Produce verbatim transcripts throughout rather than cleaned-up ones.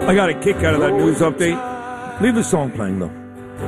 I got a kick out of that news update. Leave the song playing, though.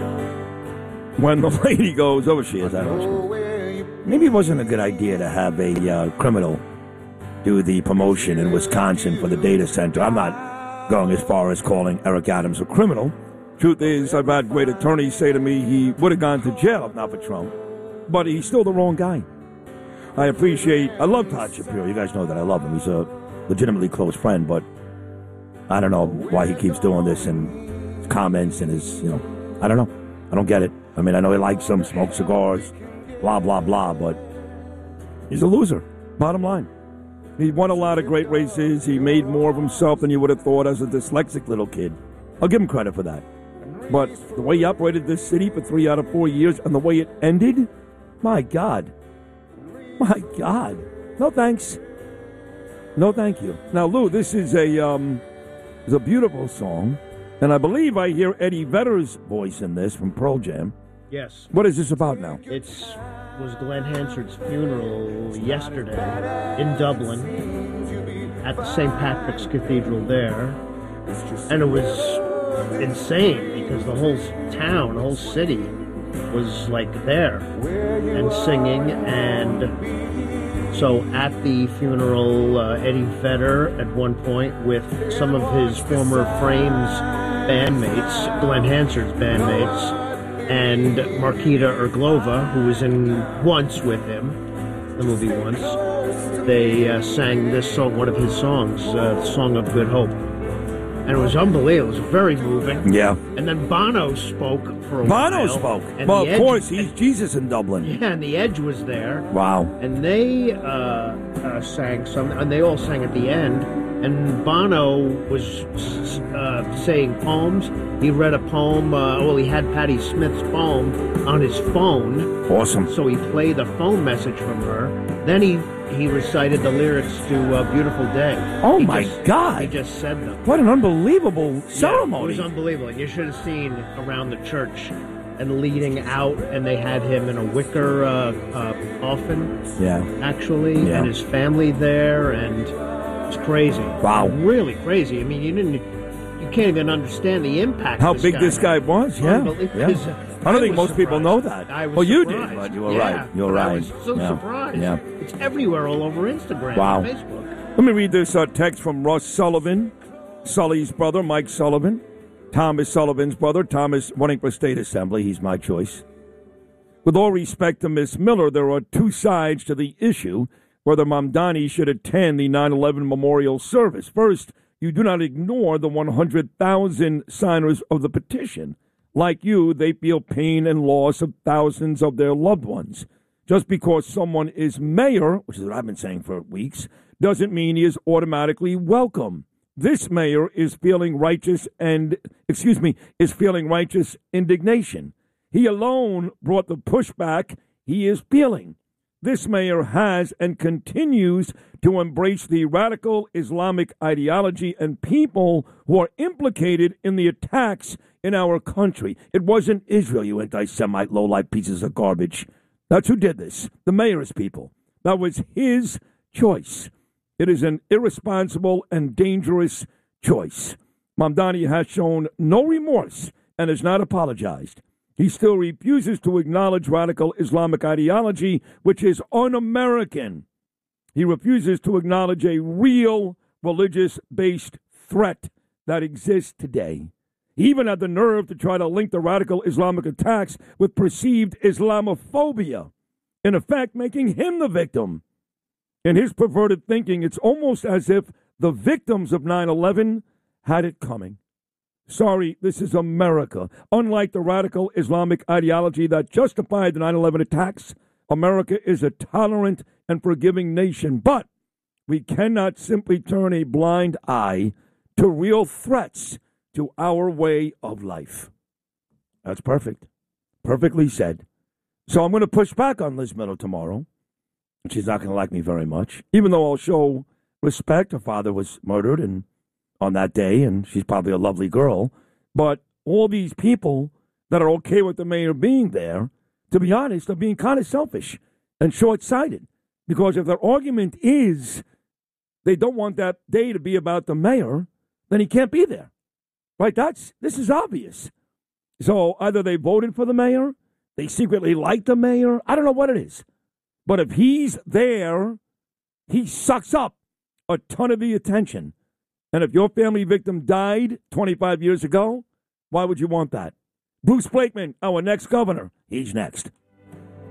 When the lady goes, oh, she is, I don't know. Maybe it wasn't a good idea to have a uh, criminal do the promotion in Wisconsin for the data center. I'm not going as far as calling Eric Adams a criminal. Truth is, I've had great attorneys say to me he would have gone to jail if not for Trump. But he's still the wrong guy. I appreciate, I love Todd Shapiro. You guys know that I love him. He's a legitimately close friend, but I don't know why he keeps doing this and his comments and his, you know, I don't know. I don't get it. I mean, I know he likes them, smokes cigars, blah, blah, blah, but he's a loser, bottom line. He won a lot of great races. He made more of himself than you would have thought as a dyslexic little kid. I'll give him credit for that. But the way he operated this city for three out of four years and the way it ended, my God. My God. No thanks. No thank you. Now, Lou, this is a, um, is a beautiful song, and I believe I hear Eddie Vedder's voice in this from Pearl Jam. Yes. What is this about now? It was Glenn Hansard's funeral yesterday in Dublin at the Saint Patrick's Cathedral there. And it was insane because the whole town, the whole city was like there and singing. And so at the funeral, uh, Eddie Vedder at one point with some of his former Frames bandmates, Glenn Hansard's bandmates, and Markita Erglova, who was in Once with him, the movie Once, they uh, sang this song, one of his songs, uh, Song of Good Hope. And it was unbelievable. It was very moving. Yeah. And then Bono spoke for a Bono while. Bono spoke. And well, of Edge, course, he's Jesus in Dublin. Yeah, and the Edge was there. Wow. And they uh, uh, sang some, and they all sang at the end. And Bono was uh, saying poems. He read a poem. Uh, well, he had Patti Smith's poem on his phone. Awesome. So he played a phone message from her. Then he, he recited the lyrics to uh, Beautiful Day. Oh, he my just, God. He just said them. What an unbelievable ceremony. Yeah, it was unbelievable. And you should have seen around the church and leading out, and they had him in a wicker uh, uh, coffin, yeah. actually, yeah. and his family there, and it's crazy. Wow. Really crazy. I mean, you didn't, you can't even understand the impact How this big guy this had. guy was, yeah. Unbelievable. yeah. I don't I think most surprised. people know that. I was well, you surprised. did, but you were yeah, right. You were but right. I was so yeah. surprised. Yeah. It's everywhere, all over Instagram wow. and Facebook. Let me read this uh, text from Russ Sullivan, Sully's brother, Mike Sullivan. Thomas Sullivan's brother, Thomas, running for state assembly. He's my choice. With all respect to Miss Miller, there are two sides to the issue whether Mamdani should attend the nine eleven memorial service. First, you do not ignore the one hundred thousand signers of the petition. Like you, they feel pain and loss of thousands of their loved ones. Just because someone is mayor, which is what I've been saying for weeks, doesn't mean he is automatically welcome. This mayor is feeling righteous and, excuse me, is feeling righteous indignation. He alone brought the pushback he is feeling. This mayor has and continues to embrace the radical Islamic ideology and people who are implicated in the attacks in our country. It wasn't Israel, you anti-Semite, low-life pieces of garbage. That's who did this, the mayor's people. That was his choice. It is an irresponsible and dangerous choice. Mamdani has shown no remorse and has not apologized. He still refuses to acknowledge radical Islamic ideology, which is un-American. He refuses to acknowledge a real religious-based threat that exists today. He even had the nerve to try to link the radical Islamic attacks with perceived Islamophobia, in effect making him the victim. In his perverted thinking, it's almost as if the victims of nine eleven had it coming. Sorry, this is America. Unlike the radical Islamic ideology that justified the nine eleven attacks, America is a tolerant and forgiving nation. But we cannot simply turn a blind eye to real threats to our way of life. That's perfect. Perfectly said. So I'm going to push back on Liz Miller tomorrow. She's not going to like me very much, even though I'll show respect. Her father was murdered and on that day, and she's probably a lovely girl. But all these people that are okay with the mayor being there, to be honest, are being kind of selfish and short-sighted. Because if their argument is they don't want that day to be about the mayor, then he can't be there. Right? That's this is obvious. So either they voted for the mayor, they secretly like the mayor. I don't know what it is. But if he's there, he sucks up a ton of the attention. And if your family victim died twenty-five years ago, why would you want that? Bruce Blakeman, our next governor. He's next.